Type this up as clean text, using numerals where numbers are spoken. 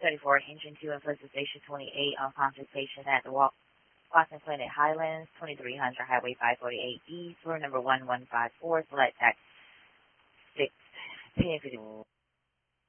934, engine 2 and Flexus Station 28 on contact station at the Boston Planet Highlands, 2300 Highway 548 East, floor number 1154, select tax 6, 1050.